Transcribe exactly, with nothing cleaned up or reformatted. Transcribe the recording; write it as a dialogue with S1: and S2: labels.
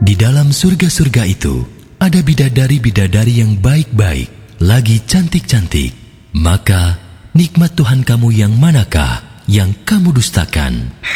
S1: Di dalam surga-surga itu ada bidadari-bidadari yang baik-baik, lagi cantik-cantik. Maka nikmat Tuhan kamu yang manakah yang kamu dustakan?